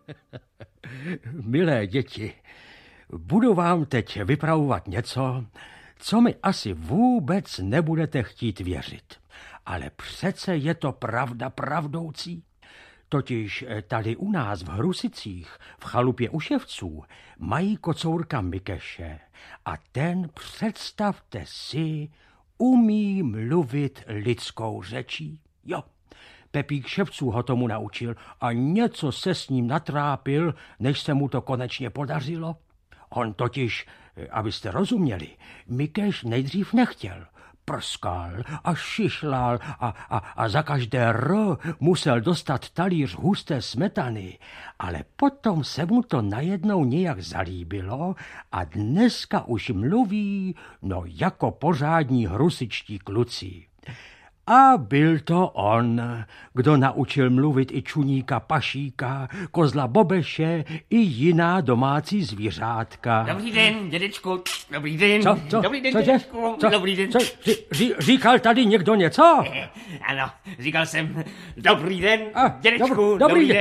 Milé děti, budu vám teď vypravovat něco, co mi asi vůbec nebudete chtít věřit. Ale přece je to pravda pravdoucí. Totiž tady u nás v Hrusicích, v chalupě u Ševců, mají kocourka Mikeše a ten, představte si, umí mluvit lidskou řečí. Jo, Pepík Ševců ho tomu naučil a něco se s ním natrápil, než se mu to konečně podařilo. On totiž, abyste rozuměli, Mikeš nejdřív nechtěl. Prskal a šišlal a za každé R musel dostat talíř husté smetany, ale potom se mu to najednou nějak zalíbilo a dneska už mluví, no jako pořádní hrusičtí kluci. A byl to on, kdo naučil mluvit i čuníka Pašíka, kozla Bobeše i jiná domácí zvířátka. Dobrý den, dědečku. Dobrý den. Co? Dobrý den, Cože? dědečku. Co? Dobrý den. Říkal tady někdo něco? Ano, říkal jsem, dobrý den, dědečku.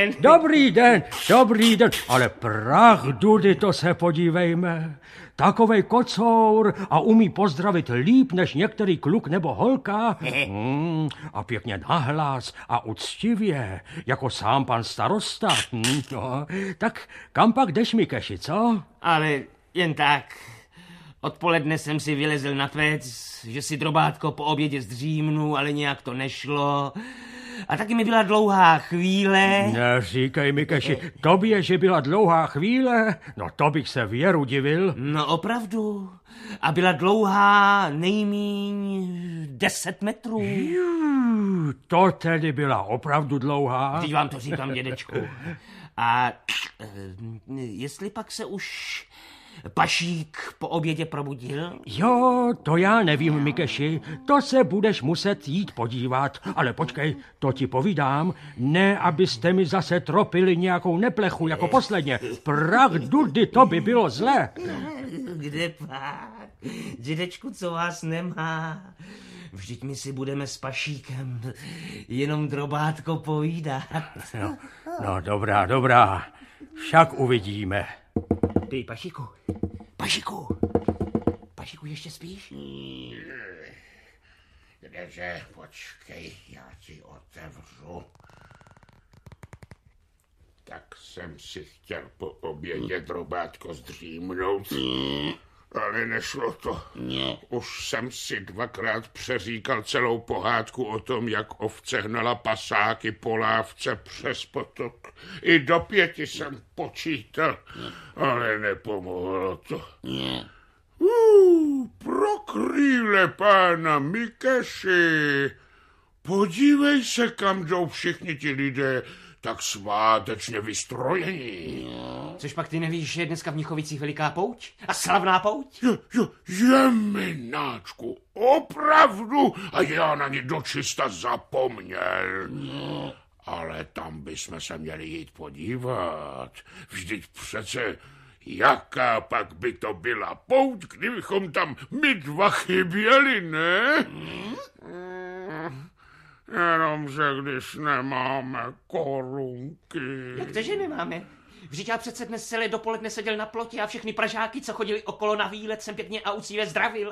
Dobrý den. Ale pravdudy, to se podívejme. Takovej kocour a umí pozdravit líp než některý kluk nebo holka. A pěkně nahlas a uctivě, jako sám pan starosta. No. Tak kam pak jdeš, Mikeši, co? Ale jen tak. Odpoledne jsem si vylezl na pec, že si drobátko po obědě zdřímnu, ale nějak to nešlo. A taky mi byla dlouhá chvíle. Neříkej, Mikeši, tobě, že byla dlouhá chvíle? No to bych se věru divil. No opravdu. A byla dlouhá nejmíň 10 metrů. To tedy byla opravdu dlouhá? Teď vám to říkám, dědečku. A jestli pak se už Pašík po obědě probudil? Jo, to já nevím, Mikeši, to se budeš muset jít podívat. Ale počkej, to ti povídám, ne abyste mi zase tropili nějakou neplechu jako posledně. Pravdudy, to by bylo zlé. Kde pak? Dědečku, co vás nemá? Vždyť my si budeme s Pašíkem jenom drobátko povídat. No dobrá, však uvidíme. Ty, Pašíku, ještě spíš? Kdeže, počkej, já ti otevřu. Tak jsem si chtěl po obědě drobátko zdřímnout, ale nešlo to. Už jsem si dvakrát přeříkal celou pohádku o tom, jak ovce hnala pasáky po lávce přes potok. I do 5 jsem počítal, ale nepomohlo to. Pro krýle pána Mikeši, podívej se, kam jdou všichni ti lidé tak svátečně vystrojení. Což pak ty nevíš, že je dneska v Mnichovicích veliká pouť? A slavná pouť? Jemináčku, opravdu? A já na ně dočista zapomněl. Ale tam bychom se měli jít podívat. Vždyť přece, jaká pak by to byla pouť, kdybychom tam my dva chyběli, ne? Jenomže když nemáme korunky. Jak to, že nemáme? Vždyť já přece dnes celé dopoledne seděl na plotě a všechny Pražáky, co chodili okolo na výlet, jsem pěkně a uctivě zdravil.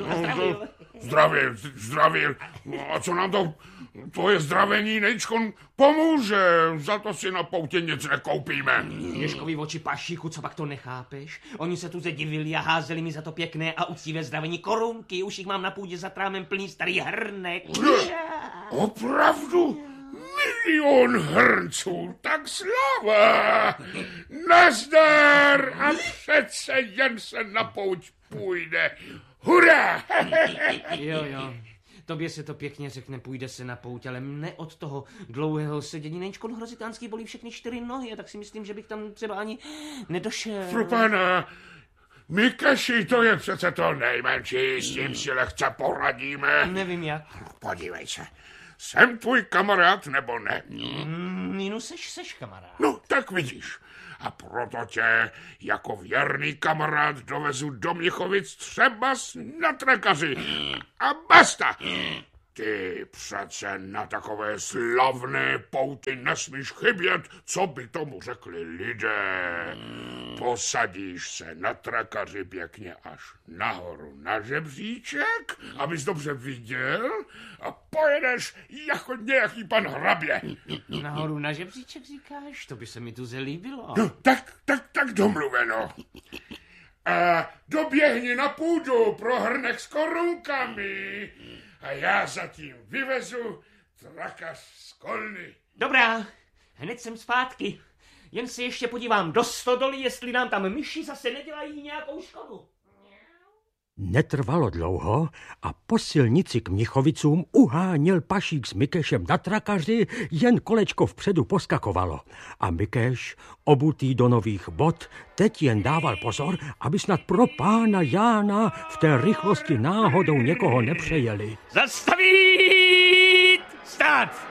Zdravil. No a co nám to je zdravení nejčkon pomůže. Za to si na poutě nic nekoupíme. Ježkovi oči, Pašíku, co pak to nechápeš? Oni se tu divili a házeli mi za to pěkné a uctivé zdravení korunky. Už jich mám na půdě za trámem plný starý hrnek. Opravdu? 1 000 000 hrnců, tak slava! Nazdar! A přece jen se na pouť půjde. Hurá! Jo. Tobě se to pěkně řekne, půjde se na pouť, ale mne od toho dlouhého sedění nejčkon hrozitánský bolí všechny 4 nohy, a tak si myslím, že bych tam třeba ani nedošel. Pro pana, Mikeši, to je přece to nejmenší, s tím si lehce poradíme. Nevím jak. Podívej se, jsem tvůj kamarád nebo ne? Seš kamarád. No, tak vidíš. A proto tě jako věrný kamarád dovezu do Mnichovic třeba na trakaři. A basta! Ty přece na takové slavné pouty nesmíš chybět, co by tomu řekli lidé. Posadíš se na trakaři pěkně až nahoru na žebříček, abys dobře viděl, a pojedeš jako nějaký pan hrabě. Nahoru na žebříček říkáš? To by se mi tu zelíbilo. No, tak domluveno. A doběhni na půdu pro hrnek s korunkami a já zatím vyvezu trakař z kolny. Dobrá, hned jsem zpátky. Jen se ještě podívám do stodoly, jestli nám tam myši zase nedělají nějakou škodu. Netrvalo dlouho a po silnici k Mnichovicům uháněl Pašík s Mikešem na trakaři, jen kolečko vpředu poskakovalo. A Mikeš, obutý do nových bot, teď jen dával pozor, aby snad pro pána Jána v té rychlosti náhodou někoho nepřejeli. Zastavit! Stát!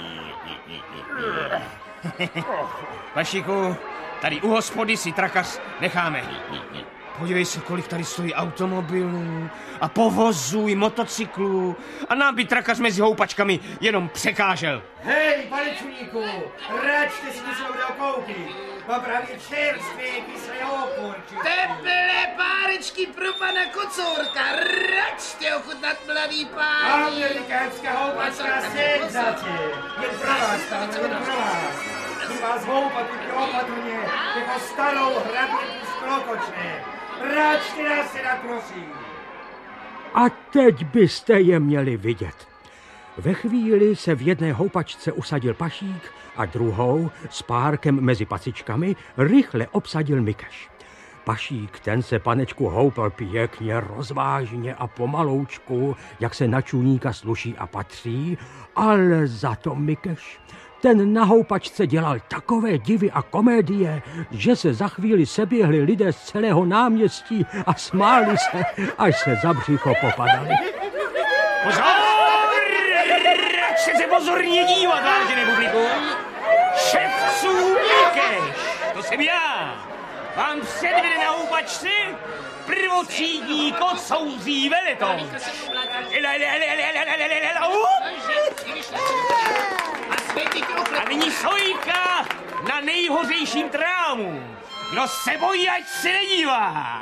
Pašíku, tady u hospody si trakař necháme. Podívej se, kolik tady stojí automobilů a povozů i motocyklů a nám by trakař mezi houpačkami jenom překážel. Hej, pane Čuníku, račte si něco bude koupit. Mám právě čerstvě kyslé okurky. Teplé párečky pro pana Kocourka, račte ochutnat, mladý pán. Amerikánská houpačka senzace. Jen pro vás, tam, jen pro vás. Chci vás houpat opatrně, jako starou hrabětu z Klokočné. Račte nás teda, prosím. A teď byste je měli vidět. Ve chvíli se v jedné houpačce usadil Pašík a druhou s párkem mezi pacičkami rychle obsadil Mikeš. Pašík, ten se panečku houpal pěkně, rozvážně a pomaloučku, jak se na čuníka sluší a patří, ale za to Mikeš, ten na houpačce dělal takové divy a komédie, že se za chvíli seběhli lidé z celého náměstí a smáli se, až se za břicho popadali. Pozor! Radši se pozorně dívat, vážené publikum. Ševců Mikeš, to jsem já. Vám předvede na houpačce prvotřídní kocouzí veletoč. A nyní sojka na nejhořejším trámu. Kdo se bojí, ať se nedívá.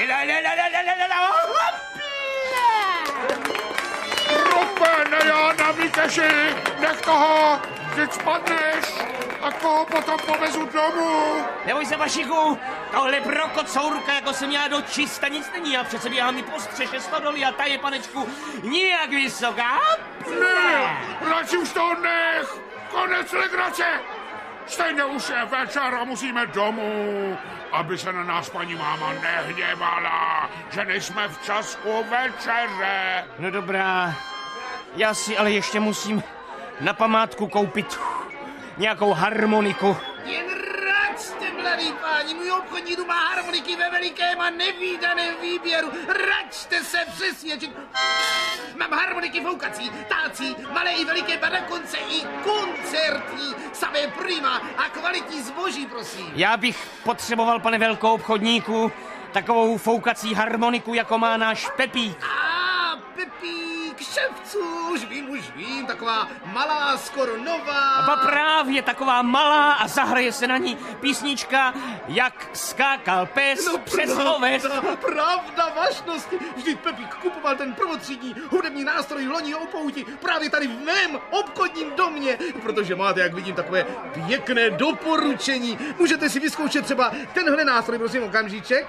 Rupe, Jána, Mikeši, nech toho, teď spadneš a koho potom povezu domů. Neboj se, Vašiku, tohle pro Kocourka, jako jsem já do čista nic není. Já přece běhám i po střeše stodoly a ta je, panečku, nijak vysoká. Ne, radši už to nech, konec legrace. Stejně už je večer a musíme domů, aby se na nás paní máma nehněvala, že nejsme včas u večeře. No dobrá, já si ale ještě musím na památku koupit nějakou harmoniku. Jen račte, mladý páni, můj obchodní dům má harmoniky ve velikém a nevídaném výběru. Račte se přesvědčit. Mám harmoniky foukací, tácí, malé i veliké, ba dokonce i koncertní, samé prima a kvalitní zboží, prosím. Já bych potřeboval, pane velkoobchodníku, takovou foukací harmoniku, jako má náš Pepík. Pepík, ševců, už vím, taková malá, skoro nová. A právě taková malá a zahraje se na ní písnička Jak skákal pes přes oves. Pravda, vašnosti. Vždyť Pepík kupoval ten prvotřídní hudební nástroj loni o pouti právě tady v mém obchodním domě, protože máte, jak vidím, takové pěkné doporučení. Můžete si vyzkoušet třeba tenhle nástroj, prosím, okamžíček.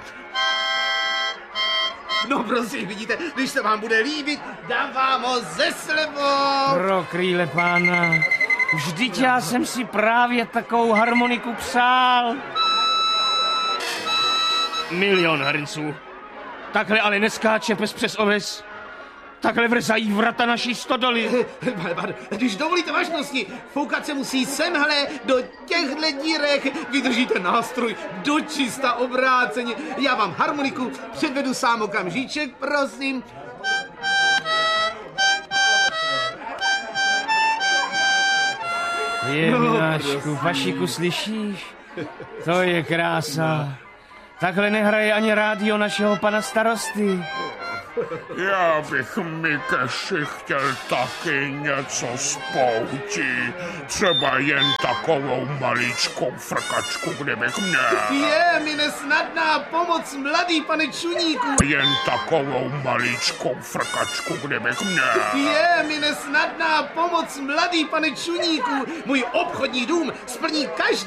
No prosím, vidíte, když se vám bude líbit, dám vám ho ze slevou. Pro krýle pána, vždyť já jsem si právě takovou harmoniku přál. 1 000 000 hrnců. Takhle ale neskáče pes přes oves. Takhle vrzají vrata naší stodoly. Když dovolíte vašnosti, foukat se musí semhle do těchto dírek. Vydrží ten nástroj dočista obráceně. Já vám harmoniku předvedu sám okamžíček, prosím. Jednáčku, Vašiku, slyšíš? To je krása. Takhle nehraje ani rádio našeho pana starosty. Já bych Mikeši chtěl taky něco z poutí. Třeba jen takovou maličkou frkačku, kdybych měl. Je mi nesnadná pomoc, mladý pane Čuníku. Jen takovou maličkou frkačku, kdybych měl. Je mi nesnadná pomoc, mladý pane Čuníku. Můj obchodní dům splní každý